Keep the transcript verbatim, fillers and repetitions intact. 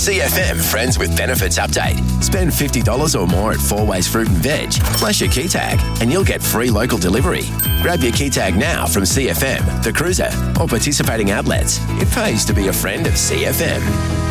C F M Friends with Benefits update. Spend fifty dollars or more at Four Ways Fruit and Veg, plus your key tag, and you'll get free local delivery. Grab your key tag now from C F M, The Cruiser, or participating outlets. It pays to be a friend of C F M.